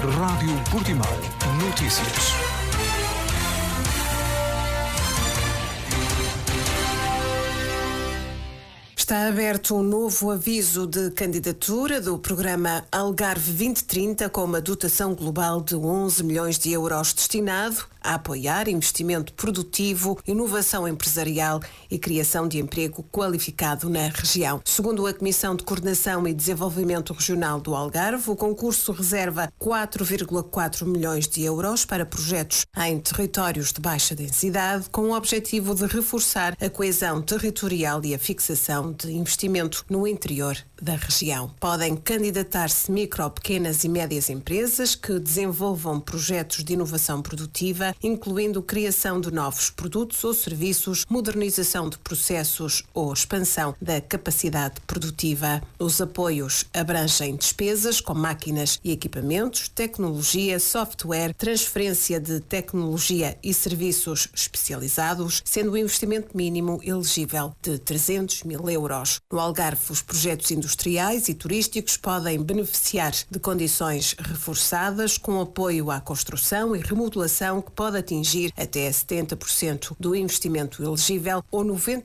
Rádio Portimão. Notícias. Está aberto um novo aviso de candidatura do programa Algarve 2030 com uma dotação global de 11 milhões de euros destinado a apoiar investimento produtivo, inovação empresarial e criação de emprego qualificado na região. Segundo a Comissão de Coordenação e Desenvolvimento Regional do Algarve, o concurso reserva 4,4 milhões de euros para projetos em territórios de baixa densidade, com o objetivo de reforçar a coesão territorial e a fixação de investimento no interior da região. Podem candidatar-se micro, pequenas e médias empresas que desenvolvam projetos de inovação produtiva, incluindo criação de novos produtos ou serviços, modernização de processos ou expansão da capacidade produtiva. Os apoios abrangem despesas com máquinas e equipamentos, tecnologia, software, transferência de tecnologia e serviços especializados, sendo o investimento mínimo elegível de 300 mil euros. No Algarve, os projetos industriais e turísticos podem beneficiar de condições reforçadas com apoio à construção e remodelação que pode atingir até 70% do investimento elegível ou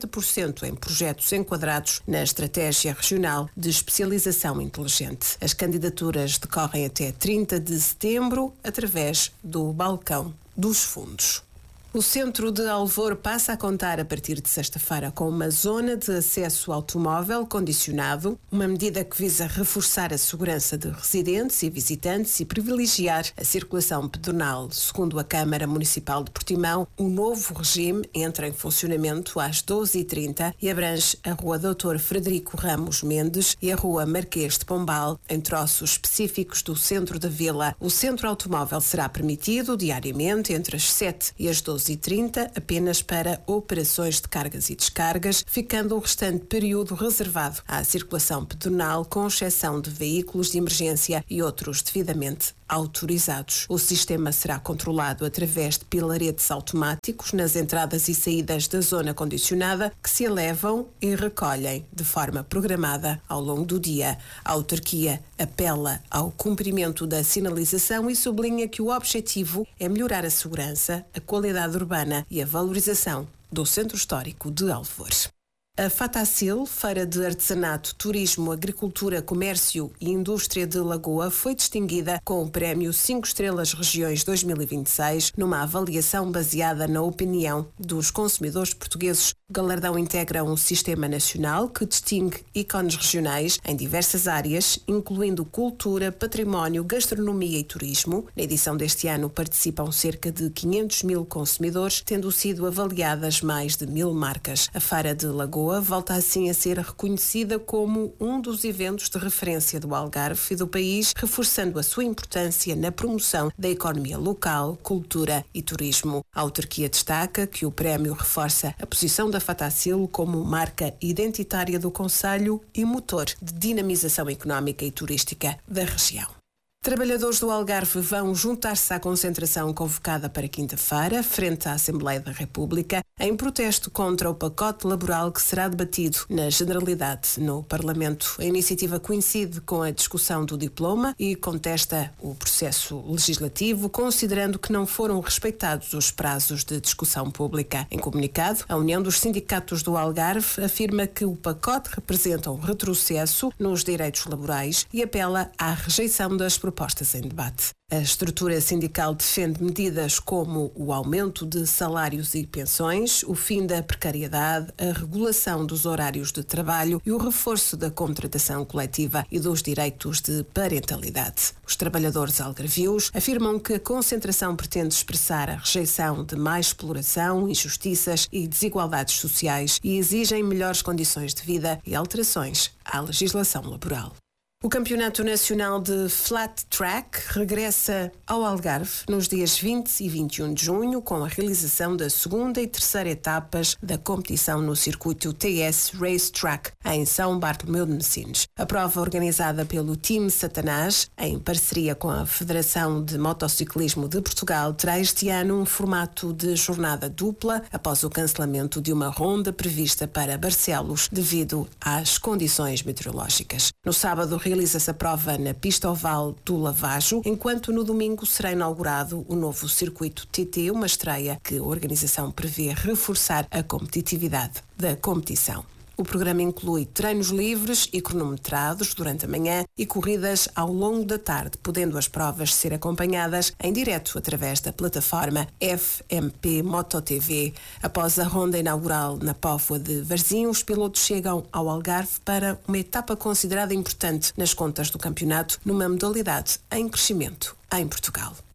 90% em projetos enquadrados na Estratégia Regional de Especialização Inteligente. As candidaturas decorrem até 30 de setembro através do balcão dos fundos. O centro de Alvor passa a contar a partir de sexta-feira com uma zona de acesso automóvel condicionado, uma medida que visa reforçar a segurança de residentes e visitantes e privilegiar a circulação pedonal. Segundo a Câmara Municipal de Portimão, o novo regime entra em funcionamento às 12h30 e abrange a Rua Dr. Frederico Ramos Mendes e a Rua Marquês de Pombal, em troços específicos do centro da vila. O centro automóvel será permitido diariamente entre as 7 e as 12h30 apenas para operações de cargas e descargas, ficando o restante período reservado à circulação pedonal, com exceção de veículos de emergência e outros devidamente autorizados. O sistema será controlado através de pilaretes automáticos nas entradas e saídas da zona condicionada, que se elevam e recolhem de forma programada ao longo do dia. A autarquia apela ao cumprimento da sinalização e sublinha que o objetivo é melhorar a segurança, a qualidade urbana e a valorização do Centro Histórico de Alvor. A Fatacil, Feira de Artesanato, Turismo, Agricultura, Comércio e Indústria de Lagoa, foi distinguida com o prémio 5 Estrelas Regiões 2026, numa avaliação baseada na opinião dos consumidores portugueses. O galardão integra um sistema nacional que distingue ícones regionais em diversas áreas, incluindo cultura, património, gastronomia e turismo. Na edição deste ano participam cerca de 500 mil consumidores, tendo sido avaliadas mais de 1000 marcas. A Feira de Lagoa volta assim a ser reconhecida como um dos eventos de referência do Algarve e do país, reforçando a sua importância na promoção da economia local, cultura e turismo. A autarquia destaca que o prémio reforça a posição da Fatacil como marca identitária do concelho e motor de dinamização económica e turística da região. Trabalhadores do Algarve vão juntar-se à concentração convocada para quinta-feira, frente à Assembleia da República, em protesto contra o pacote laboral que será debatido na Generalidade no Parlamento. A iniciativa coincide com a discussão do diploma e contesta o processo legislativo, considerando que não foram respeitados os prazos de discussão pública. Em comunicado, a União dos Sindicatos do Algarve afirma que o pacote representa um retrocesso nos direitos laborais e apela à rejeição das propostas em debate. A estrutura sindical defende medidas como o aumento de salários e pensões, o fim da precariedade, a regulação dos horários de trabalho e o reforço da contratação coletiva e dos direitos de parentalidade. Os trabalhadores algarvios afirmam que a concentração pretende expressar a rejeição de mais exploração, injustiças e desigualdades sociais e exigem melhores condições de vida e alterações à legislação laboral. O Campeonato Nacional de Flat Track regressa ao Algarve nos dias 20 e 21 de junho com a realização da segunda e terceira etapas da competição no circuito TS Race Track em São Bartolomeu de Messines. A prova, organizada pelo Team Satanás, em parceria com a Federação de Motociclismo de Portugal, terá este ano um formato de jornada dupla após o cancelamento de uma ronda prevista para Barcelos devido às condições meteorológicas. No sábado, Realiza-se a prova na pista oval do Lavajo, enquanto no domingo será inaugurado o novo circuito TT, uma estreia que a organização prevê reforçar a competitividade da competição. O programa inclui treinos livres e cronometrados durante a manhã e corridas ao longo da tarde, podendo as provas ser acompanhadas em direto através da plataforma FMP MotoTV. Após a ronda inaugural na Póvoa de Varzim, os pilotos chegam ao Algarve para uma etapa considerada importante nas contas do campeonato, numa modalidade em crescimento em Portugal.